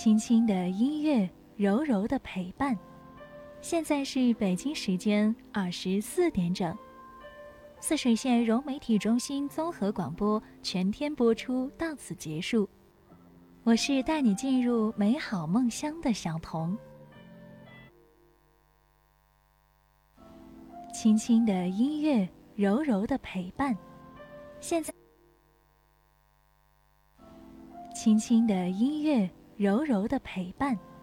轻轻的音乐，柔柔的陪伴。现在是北京时间24点整。泗水县融媒体中心综合广播全天播出到此结束。我是带你进入美好梦乡的小童。轻轻的音乐，柔柔的陪伴。现在，轻轻的音乐，柔柔的陪伴。